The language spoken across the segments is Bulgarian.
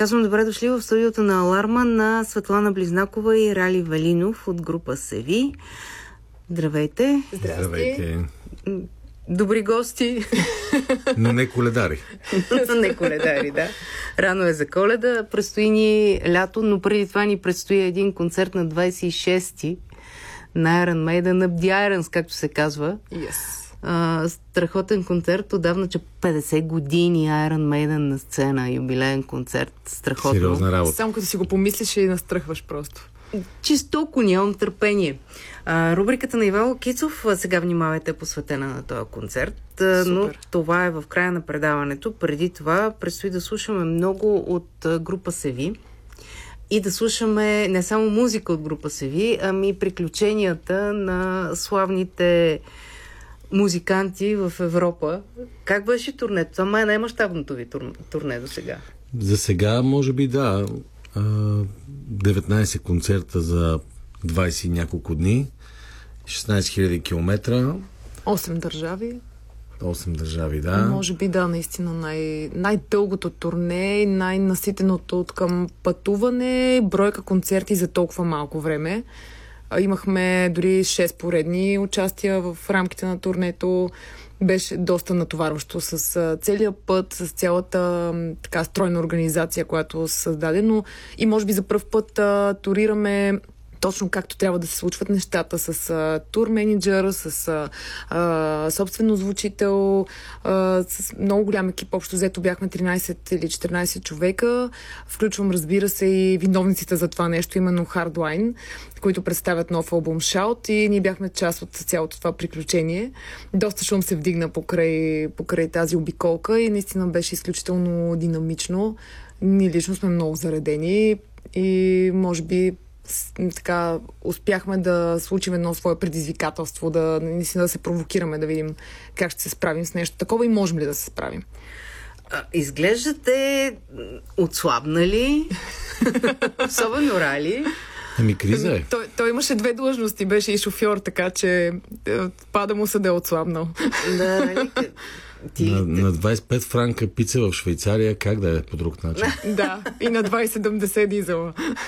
Казвам добре дошли в студиото на Аларма на Светлана Близнакова и Рали Велинов от група Севи. Здравейте. Здравейте. Добри гости. Но не коледари. Не коледари, да. Рано е за Коледа. Предстои ни лято, но преди това ни предстои един концерт на 26-ти на Iron Maiden, на The Irons, както се казва. Yes. Страхотен концерт. Отдавна, че 50 години Iron Maiden на сцена. Юбилеен концерт. Страхотно. Сериозна работа. Само като си го помислиш и настръхваш просто. Чистоко, нямам търпение. Рубриката на Ивайло Кицов, сега внимавайте, е посветена на този концерт. Но това е в края на предаването. Преди това предстои да слушаме много от група Севи и да слушаме не само музика от група Севи, ами и приключенията на славните музиканти в Европа. Как беше турнето? Това май е най-мащабното ви турне до сега. За сега, може би, да. 19 концерта за 20 и няколко дни, 16 000 километра. 8 държави. 8 държави, да. Може би, да, наистина най-дългото турне, най-наситеното от към пътуване, бройка концерти за толкова малко време. Имахме дори 6 поредни участия в рамките на турнето. Беше доста натоварващо с целия път, с цялата така стройна организация, която се създаде, но и може би за пръв път турираме точно както трябва да се случват нещата, с тур менеджер, с собствен озвучител, с много голям екип. Общо взето бяхме 13 или 14 човека. Включвам, разбира се, и виновниците за това нещо, именно Hardline, които представят нов албум Shout, и ние бяхме част от цялото това приключение. Доста шум се вдигна покрай тази обиколка и наистина беше изключително динамично. Ние лично сме много заредени и може би така успяхме да случим едно свое предизвикателство, наистина да се провокираме, да видим как ще се справим с нещо такова и можем ли да се справим. Изглеждате отслабнали, особено Рали. Ами криза е. Той имаше 2 длъжности, беше и шофьор, така че пада му се да е отслабнал. Да, Рали, на 25 франка пица в Швейцария, как да е по друг начин? Да, и на 20,70 дизела.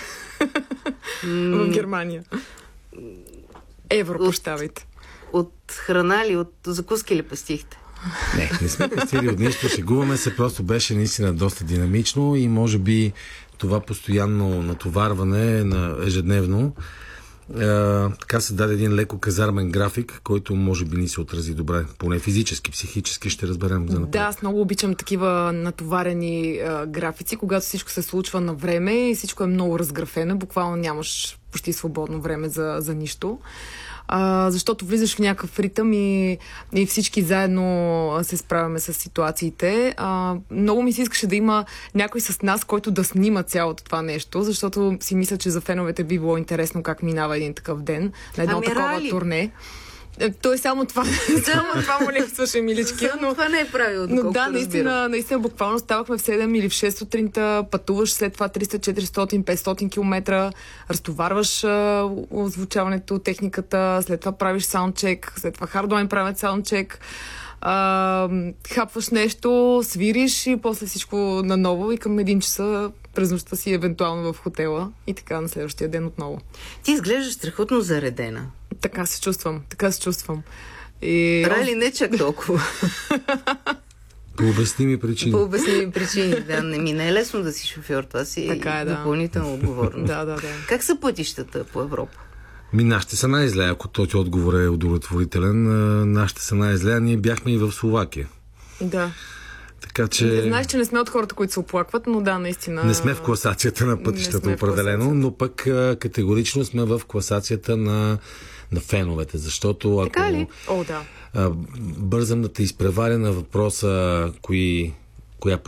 В Германия. Евро, прощавайте. От храна ли, от закуски ли пестихте? Не сме пестили от нищо, шегуваме се, просто беше наистина доста динамично и може би това постоянно натоварване на ежедневно така се даде един леко казармен график, който може би ни се отрази добре, поне физически, психически, ще разберем за напред. Да, аз много обичам такива натоварени графици, когато всичко се случва на време и всичко е много разграфено, буквално нямаш почти свободно време за нищо. Защото влизаш в някакъв ритъм и всички заедно се справяме с ситуациите. Много ми се искаше да има някой с нас, който да снима цялото това нещо, защото си мисля, че за феновете би било интересно как минава един такъв ден на едно такова турне. Той само това му липсваше, милички. Но това не е правило. Но да, наистина буквално ставахме в 7 или в 6 сутринта, пътуваш след това 300, 400, 500 км, разтоварваш озвучаването, техниката, след това правиш саундчек, след това Hardline правят саундчек, хапваш нещо, свириш и после всичко наново и към 1 часа през нощта си евентуално в хотела и така на следващия ден отново. Ти изглеждаш страхотно заредена. Така се чувствам. Рали, не чак толкова. По обясними причини. Да, не е лесно да си шофьор, това си така е, допълнително отговорност. Да. Как са пътищата по Европа? Нашите са най-зле, ако този отговор е удовлетворителен. Нашите са най-зле, а ние бяхме и в Словакия. Да. Така че... Знаеш, че не сме от хората, които се оплакват, но да, наистина... Не сме в класацията на пътищата определено, но пък категорично сме в класацията на феновете, защото ако... Така ли? О, да. Бързам да те изпреваря на въпроса коя